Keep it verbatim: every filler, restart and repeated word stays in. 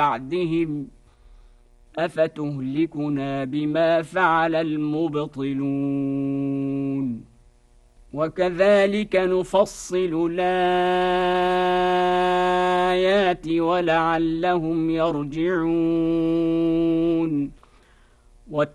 بعدهم أفتهلكنا بما فعل المبطلون وكذلك نفصل الآيات ولعلهم يرجعون